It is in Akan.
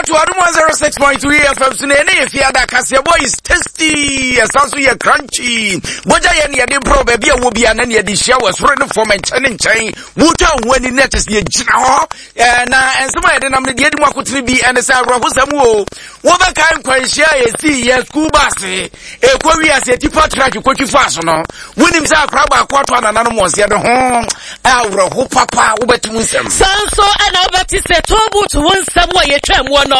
to Adam 106.3 FM Sunene if you ada Kasia boy is tasty sounds so crunchy boja ye ne de bro ba bia wo bia na ne de share was running from and chain wuta wani net is ye gina ho na ensema ye de nam de di mu akotiri bi and say rohosam wo ba kan kwanhia ye si ye school bus e ko wi ase tipa track kwatwi faso no wonim say akra ba akwato anana mo se de ho awro ho papa wo betum nsem sanso ana obati se tobu to wonsam wo ye twam wo no